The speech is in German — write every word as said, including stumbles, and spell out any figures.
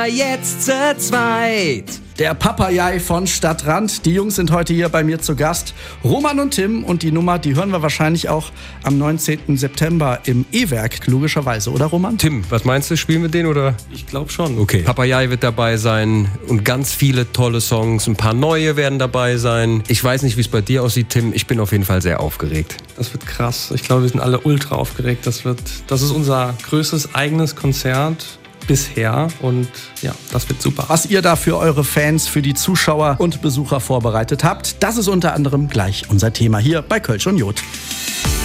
wir jetzt zu zweit. Der Papagei von Stadtrand. Die Jungs sind heute hier bei mir zu Gast. Roman und Tim. Und die Nummer, die hören wir wahrscheinlich auch am neunzehnten September im E-Werk, logischerweise, oder Roman? Tim, was meinst du, spielen wir den oder? Ich glaube schon. Okay. Papagei wird dabei sein und ganz viele tolle Songs. Ein paar neue werden dabei sein. Ich weiß nicht, wie es bei dir aussieht, Tim. Ich bin auf jeden Fall sehr aufgeregt. Das wird krass. Ich glaube, wir sind alle ultra aufgeregt. Das wird, das ist unser größtes eigenes Konzert bisher und ja, das wird super. Was ihr da für eure Fans, für die Zuschauer und Besucher vorbereitet habt, das ist unter anderem gleich unser Thema hier bei Kölsch und Jod.